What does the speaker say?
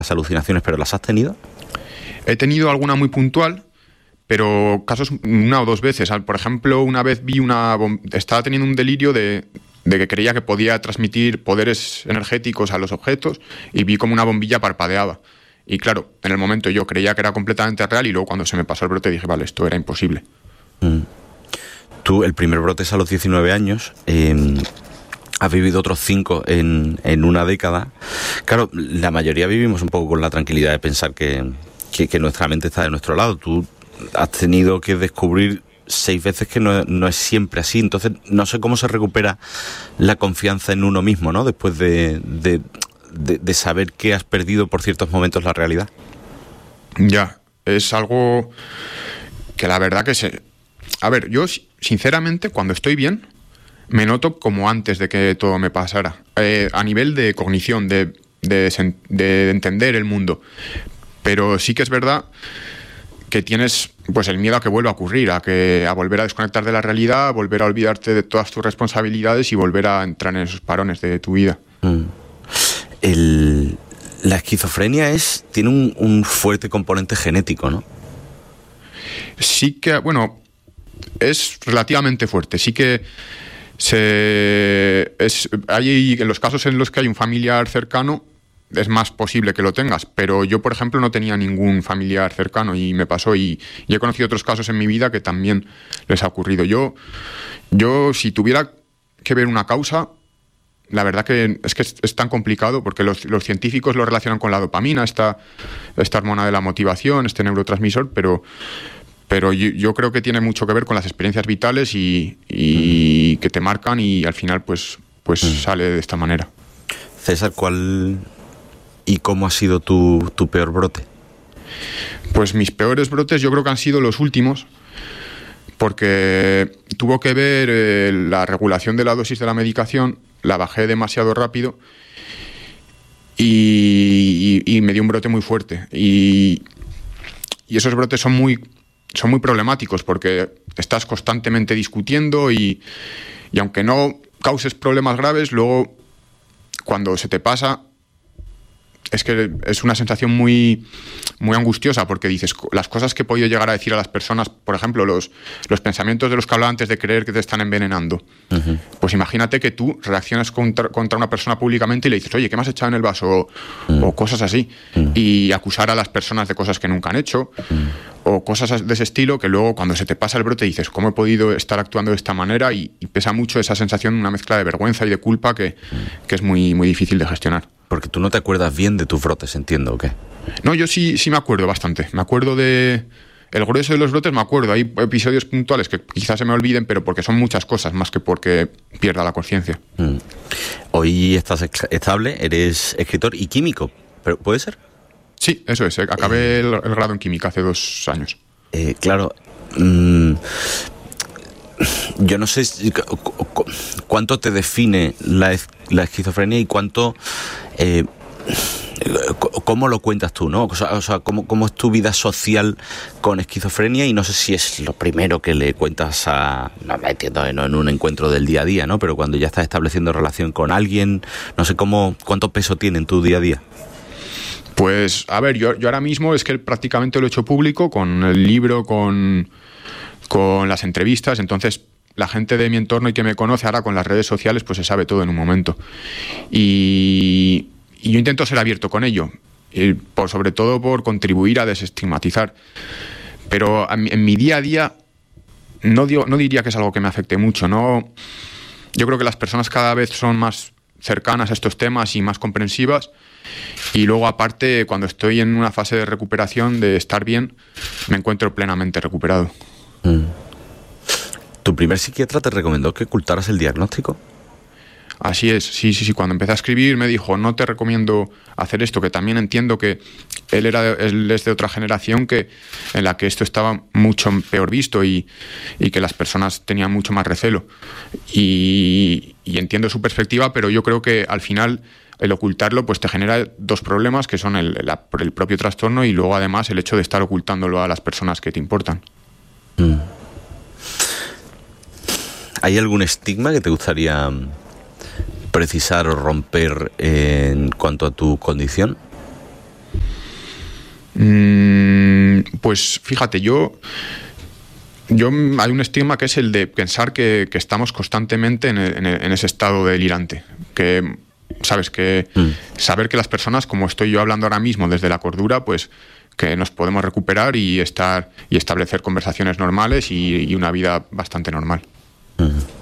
las alucinaciones, pero ¿las has tenido? He tenido alguna muy puntual, pero casos una o dos veces. Por ejemplo, una vez estaba teniendo un delirio de que creía que podía transmitir poderes energéticos a los objetos y vi como una bombilla parpadeaba. Y claro, en el momento yo creía que era completamente real y luego cuando se me pasó el brote dije, vale, esto era imposible. Tú, el primer brote es a los 19 años, has vivido otros 5 en una década. Claro, la mayoría vivimos un poco con la tranquilidad de pensar que nuestra mente está de nuestro lado. Tú has tenido que descubrir 6 veces que no es siempre así. Entonces, no sé cómo se recupera la confianza en uno mismo, ¿no? Después de saber que has perdido por ciertos momentos la realidad. Ya, es algo que la verdad que A ver, yo sinceramente cuando estoy bien me noto como antes de que todo me pasara. A nivel de cognición, de entender el mundo. Pero sí que es verdad que tienes pues el miedo a que vuelva a ocurrir, a volver a desconectar de la realidad, a volver a olvidarte de todas tus responsabilidades y volver a entrar en esos parones de tu vida. La esquizofrenia tiene un fuerte componente genético, ¿no? Sí que, bueno, es relativamente fuerte. Sí que hay en los casos en los que hay un familiar cercano, es más posible que lo tengas, pero yo, por ejemplo, no tenía ningún familiar cercano y me pasó y he conocido otros casos en mi vida que también les ha ocurrido. Yo si tuviera que ver una causa, la verdad que es tan complicado porque los científicos lo relacionan con la dopamina, esta hormona de la motivación, este neurotransmisor, pero yo creo que tiene mucho que ver con las experiencias vitales y que te marcan y al final pues sale de esta manera. César, ¿cuál y cómo ha sido tu peor brote? Pues mis peores brotes yo creo que han sido los últimos, porque tuvo que ver la regulación de la dosis de la medicación, la bajé demasiado rápido y me dio un brote muy fuerte. Y esos brotes son muy problemáticos porque estás constantemente discutiendo y aunque no causes problemas graves, luego cuando se te pasa es que es una sensación muy, muy angustiosa porque dices, las cosas que he podido llegar a decir a las personas, por ejemplo, los pensamientos de los que hablaba antes de creer que te están envenenando. Uh-huh. Pues imagínate que tú reaccionas contra una persona públicamente y le dices, oye, ¿qué me has echado en el vaso? O cosas así. Y acusar a las personas de cosas que nunca han hecho. O cosas de ese estilo que luego cuando se te pasa el brote dices, ¿cómo he podido estar actuando de esta manera? Y pesa mucho esa sensación, una mezcla de vergüenza y de culpa que es muy, muy difícil de gestionar. Porque tú no te acuerdas bien de tus brotes, entiendo, ¿o qué? No, yo sí me acuerdo bastante. Me acuerdo el grueso de los brotes, me acuerdo. Hay episodios puntuales que quizás se me olviden, pero porque son muchas cosas, más que porque pierda la conciencia. Hoy estás estable, eres escritor y químico, ¿pero puede ser? Sí, eso es. Acabé el grado en química hace 2 años. Claro. Yo no sé cuánto te define la esquizofrenia y cuánto... ¿Cómo lo cuentas tú, no? O sea, ¿cómo es tu vida social con esquizofrenia? Y no sé si es lo primero que le cuentas no me entiendo, no en un encuentro del día a día, ¿no? Pero cuando ya estás estableciendo relación con alguien, no sé cuánto peso tiene en tu día a día. Pues, a ver, yo ahora mismo es que prácticamente lo he hecho público con el libro, con las entrevistas, entonces la gente de mi entorno y que me conoce ahora con las redes sociales, pues se sabe todo en un momento. Y yo intento ser abierto con ello, sobre todo por contribuir a desestigmatizar. Pero en mi día a día no diría que es algo que me afecte mucho, ¿no? Yo creo que las personas cada vez son más cercanas a estos temas y más comprensivas. Y luego, aparte, cuando estoy en una fase de recuperación, de estar bien, me encuentro plenamente recuperado. ¿Tu primer psiquiatra te recomendó que ocultaras el diagnóstico? Así es, sí. Cuando empecé a escribir me dijo, no te recomiendo hacer esto, que también entiendo que él es de otra generación en la que esto estaba mucho peor visto y que las personas tenían mucho más recelo. Y entiendo su perspectiva, pero yo creo que al final el ocultarlo pues te genera 2 problemas, que son el propio trastorno y luego además el hecho de estar ocultándolo a las personas que te importan. ¿Hay algún estigma que te gustaría precisar o romper en cuanto a tu condición? Pues fíjate, yo hay un estigma que es el de pensar que estamos constantemente en ese estado delirante, que sabes que saber que las personas, como estoy yo hablando ahora mismo desde la cordura, pues que nos podemos recuperar y establecer conversaciones normales y una vida bastante normal.